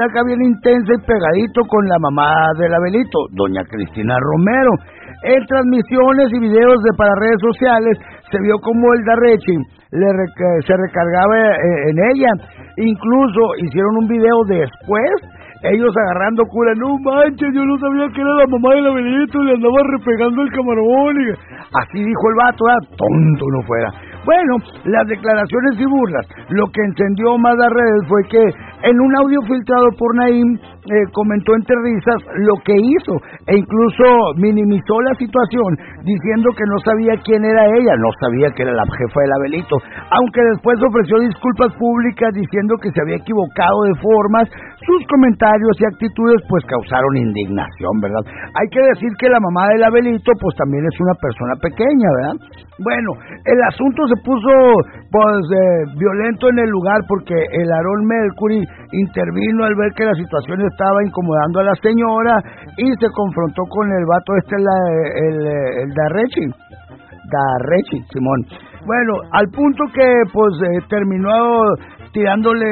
acá bien intensa y pegadito con la mamá del Abelito, doña Cristina Romero. En transmisiones y videos para redes sociales se vio como el Darrechi se recargaba en ella. Incluso hicieron un video después, ellos agarrando cura. No manches, yo no sabía que era la mamá del Abelito, le andaba repegando el camarón. Así dijo el vato, tonto no fuera. Bueno, las declaraciones y burlas, lo que encendió más las redes fue que en un audio filtrado por Naim comentó entre risas lo que hizo e incluso minimizó la situación diciendo que no sabía quién era ella, no sabía que era la jefa del Abelito, aunque después ofreció disculpas públicas diciendo que se había equivocado de formas. Sus comentarios y actitudes pues causaron indignación, ¿verdad? Hay que decir que la mamá del Abelito pues también es una persona pequeña, ¿verdad? Bueno, el asunto se puso pues violento en el lugar porque el Aaron Mercury intervino al ver que la situación estaba incomodando a la señora y se confrontó con el vato el Darrechi, Simón. Bueno, al punto que pues terminó tirándole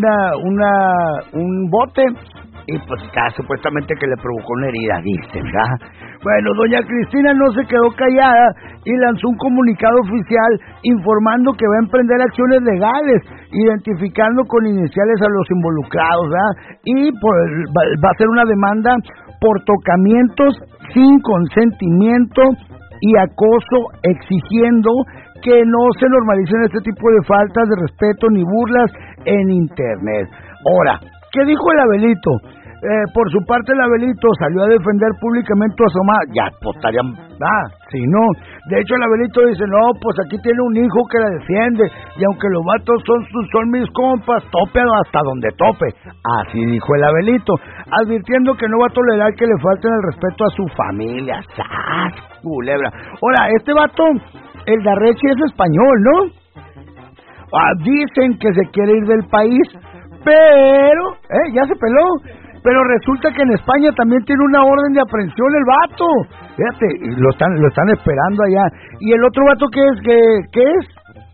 un bote y pues supuestamente que le provocó una herida, dicen, ¿verdad? Bueno, doña Cristina no se quedó callada y lanzó un comunicado oficial informando que va a emprender acciones legales, identificando con iniciales a los involucrados, ¿verdad? Y va a hacer una demanda por tocamientos sin consentimiento y acoso, exigiendo que no se normalicen este tipo de faltas de respeto ni burlas en internet. Ahora, ¿qué dijo el Abelito? Por su parte el Abelito salió a defender públicamente a su mamá. Ya, pues estarían, si no. De hecho el Abelito dice, no, pues aquí tiene un hijo que la defiende, y aunque los vatos son mis compas, tope hasta donde tope. Así dijo el Abelito, advirtiendo que no va a tolerar que le falten el respeto a su familia. ¡Sas, culebra! Ahora, este vato, el Darrechi, es español, ¿no? Dicen que se quiere ir del país, pero, ya se peló. Pero resulta que en España también tiene una orden de aprehensión el vato. Fíjate, y lo están esperando allá. ¿Y el otro vato qué es? ¿Qué es?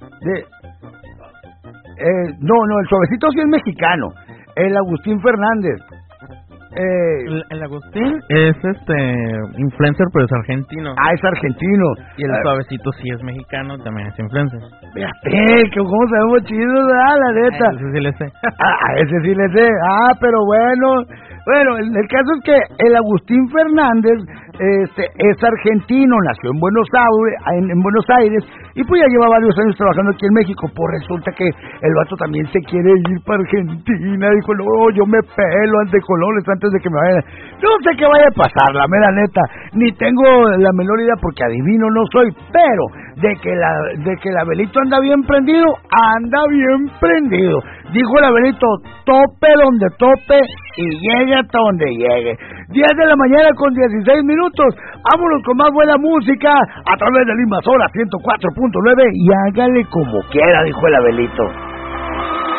No, el suavecito sí es mexicano. El Agustín Fernández. El Agustín es influencer, pero es argentino. Es argentino. Y el suavecito sí es mexicano, también es influencer. Fíjate, que cómo sabemos chidos, la neta. Ese sí le sé. Ese sí le sé. Pero bueno. Bueno, el caso es que el Agustín Fernández es argentino, nació en Buenos Aires y pues ya lleva varios años trabajando aquí en México. Pues resulta que el vato también se quiere ir para Argentina. Dijo, no, yo me pelo ante colores antes de que me vaya. No sé qué vaya a pasar, la mera neta. Ni tengo la menor idea porque adivino no soy, pero de que el Abelito anda bien prendido, Dijo el Abelito, tope donde tope y llegue hasta donde llegue. 10 de la mañana con 16 minutos. Vámonos con más buena música a través de la Invasora 104.9 y hágale como quiera, dijo el Abelito.